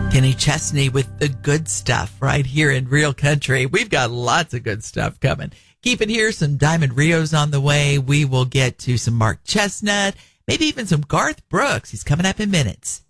Kenny Chesney with the good stuff right here in Real Country. We've got lots of good stuff coming. Keep it here. Some Diamond Rios on the way. We will get to some Mark Chestnut, maybe even some Garth Brooks. He's coming up in minutes.